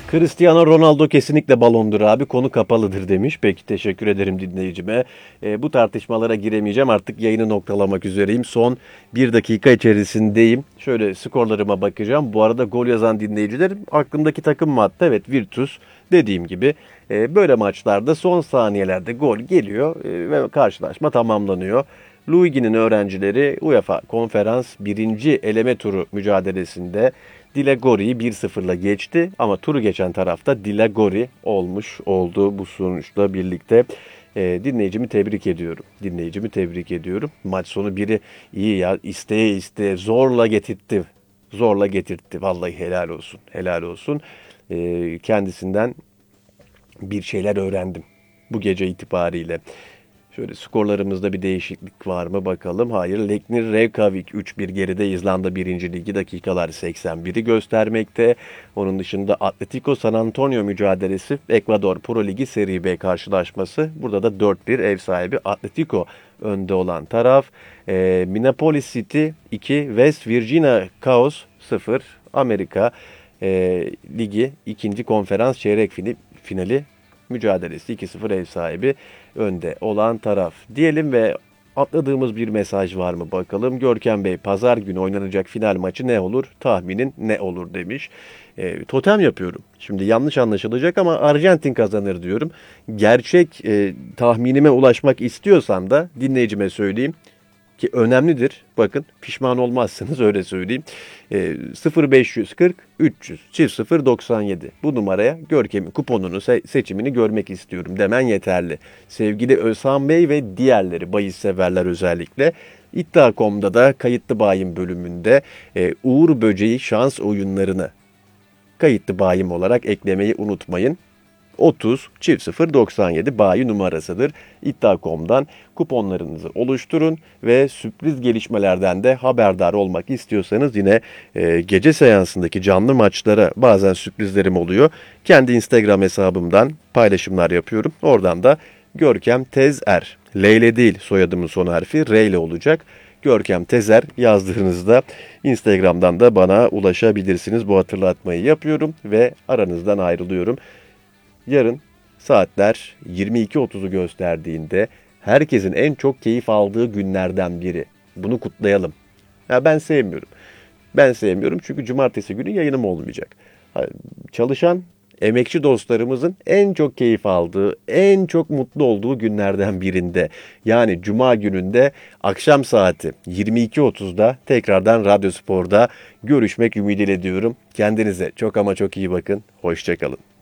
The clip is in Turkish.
Cristiano Ronaldo kesinlikle balondur abi. Konu kapalıdır demiş. Peki teşekkür ederim dinleyicime. Bu tartışmalara giremeyeceğim. Artık yayını noktalamak üzereyim. Son bir dakika içerisindeyim. Şöyle skorlarıma bakacağım. Bu arada gol yazan dinleyicilerim aklımdaki takım mı attı? Evet, Virtus. Dediğim gibi böyle maçlarda son saniyelerde gol geliyor ve karşılaşma tamamlanıyor. Luigi'nin öğrencileri UEFA Konferans birinci eleme turu mücadelesinde Dile Gori'yi 1-0'la geçti ama turu geçen tarafta Dile Gori olmuş oldu bu sonuçla birlikte. Dinleyicimi tebrik ediyorum. Dinleyicimi tebrik ediyorum. Maç sonu biri iyi ya, isteye isteye zorla getirtti. Zorla getirtti. Vallahi helal olsun. Helal olsun. Kendisinden bir şeyler öğrendim bu gece itibariyle. Şöyle skorlarımızda bir değişiklik var mı bakalım. Hayır. Leknir Reykjavik 3-1 geride, İzlanda 1. Ligi, dakikalar 81'i göstermekte. Onun dışında Atletico San Antonio mücadelesi, Ekvador Pro Ligi Seri B karşılaşması. Burada da 4-1 ev sahibi Atletico önde olan taraf. Minneapolis City 2, West Virginia Chaos 0. Amerika Ligi 2. Konferans çeyrek finali mücadelesi 2-0 ev sahibi önde olan taraf diyelim ve atladığımız bir mesaj var mı bakalım. Görkem Bey, pazar günü oynanacak final maçı ne olur? Tahminin ne olur demiş. Totem yapıyorum. Şimdi yanlış anlaşılacak ama Arjantin kazanır diyorum. Gerçek tahminime ulaşmak istiyorsan da dinleyicime söyleyeyim ki önemlidir. Bakın, pişman olmazsınız, öyle söyleyeyim. 0540 300 0097 bu numaraya Görkem'in kuponunu, seçimini görmek istiyorum demen yeterli. Sevgili Özhan Bey ve diğerleri, bahis severler özellikle. İddia.com'da da kayıtlı bayim bölümünde Uğur Böceği şans oyunlarını kayıtlı bayim olarak eklemeyi unutmayın. 30 0097 bayi numarasıdır. İddia.com'dan kuponlarınızı oluşturun ve sürpriz gelişmelerden de haberdar olmak istiyorsanız yine gece seansındaki canlı maçlara bazen sürprizlerim oluyor. Kendi Instagram hesabımdan paylaşımlar yapıyorum. Oradan da Görkem Tezer, L ile değil soyadımın son harfi, R ile olacak. Görkem Tezer yazdığınızda Instagram'dan da bana ulaşabilirsiniz. Bu hatırlatmayı yapıyorum ve aranızdan ayrılıyorum. Yarın saatler 22.30'u gösterdiğinde herkesin en çok keyif aldığı günlerden biri. Bunu kutlayalım. Ya ben sevmiyorum. Ben sevmiyorum çünkü cumartesi günü yayınım olmayacak. Çalışan emekçi dostlarımızın en çok keyif aldığı, en çok mutlu olduğu günlerden birinde. Yani cuma gününde akşam saati 22.30'da tekrardan Radyo Spor'da görüşmek ümidiyle diyorum. Kendinize çok ama çok iyi bakın. Hoşça kalın.